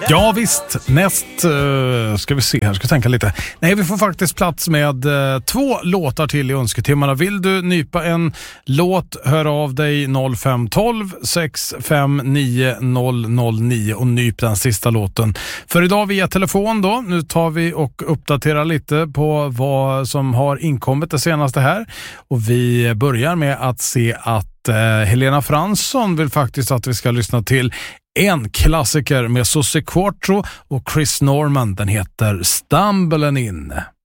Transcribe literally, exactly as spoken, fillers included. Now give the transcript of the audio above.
Ja visst, näst uh, ska vi se här, ska vi tänka lite. Nej, vi får faktiskt plats med uh, två låtar till i önsketimmarna. Vill du nypa en låt, hör av dig noll fem ett två sex fem nio noll noll nio och nyp den sista låten. För idag via telefon då, nu tar vi och uppdaterar lite på vad som har inkommit det senaste här. Och vi börjar med att se att uh, Helena Fransson vill faktiskt att vi ska lyssna till en klassiker med Susie Quattro och Chris Norman. Den heter Stumbling In.